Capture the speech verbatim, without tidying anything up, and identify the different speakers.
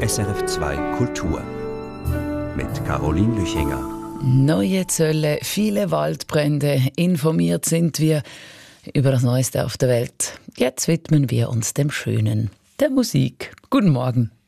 Speaker 1: S R F zwei Kultur mit Caroline Lüchinger.
Speaker 2: Neue Zölle, viele Waldbrände. Informiert sind wir über das Neueste auf der Welt. Jetzt widmen wir uns dem Schönen, der Musik. Guten Morgen.